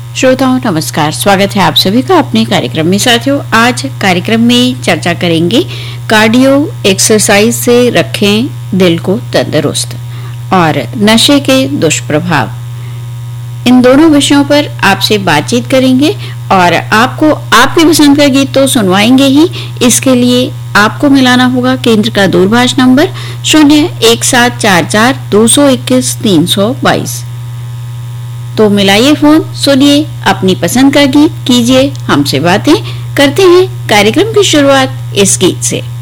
श्रोताओं नमस्कार, स्वागत है आप सभी का अपने कार्यक्रम में। साथियों, आज कार्यक्रम में चर्चा करेंगे कार्डियो एक्सरसाइज से रखें दिल को तंदुरुस्त और नशे के दुष्प्रभाव। इन दोनों विषयों पर आपसे बातचीत करेंगे और आपको आपकी पसंद का गीत तो सुनवाएंगे ही। इसके लिए आपको मिलाना होगा केंद्र का दूरभाष नंबर 01744-221-322। तो मिलाइए फोन, सुनिए अपनी पसंद का गीत, कीजिए हमसे बातें। करते हैं कार्यक्रम की शुरुआत इस गीत से।